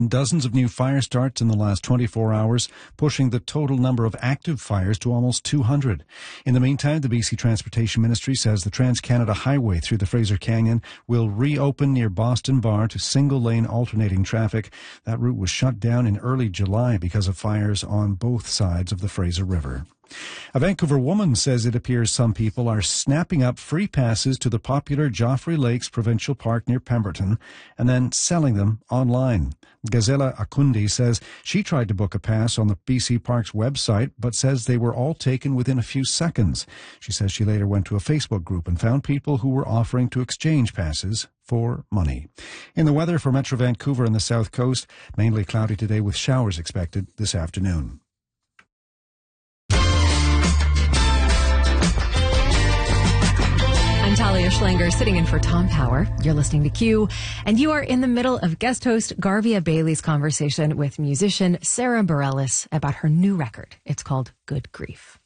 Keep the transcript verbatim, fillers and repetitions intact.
Dozens of new fire starts in the last twenty-four hours, pushing the total number of active fires to almost two hundred. In the meantime, the B C Transportation Ministry says the Trans-Canada Highway through the Fraser Canyon will reopen near Boston Bar to single-lane alternating traffic. That route was shut down in early July because of fires on both sides of the Fraser River. A Vancouver woman says it appears some people are snapping up free passes to the popular Joffrey Lakes Provincial Park near Pemberton and then selling them online. Gazela Akundi says she tried to book a pass on the B C Park's website, but says they were all taken within a few seconds. She says she later went to a Facebook group and found people who were offering to exchange passes for money. In the weather for Metro Vancouver and the South Coast, mainly cloudy today with showers expected this afternoon. I'm Talia Schlanger, sitting in for Tom Power. You're listening to Q, and you are in the middle of guest host Garvia Bailey's conversation with musician Sarah Bareilles about her new record. It's called Good Grief.